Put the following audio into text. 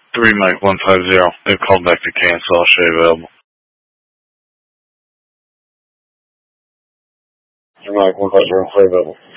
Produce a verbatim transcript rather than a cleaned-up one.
Three Mike one five zero. They've called back to cancel. I'll show you available. Three Mike one five zero. Available.